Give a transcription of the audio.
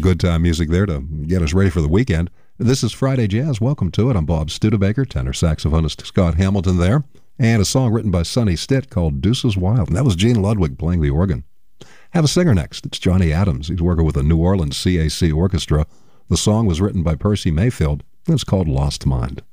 good time music there to get us ready for the weekend. This is Friday Jazz. Welcome to it. I'm Bob Studebaker, tenor saxophonist Scott Hamilton there, and a song written by Sonny Stitt called Deuces Wild. And that was Gene Ludwig playing the organ. Have a singer next. It's Johnny Adams. He's working with the New Orleans CAC Orchestra. The song was written by Percy Mayfield, and it's called Lost Mind.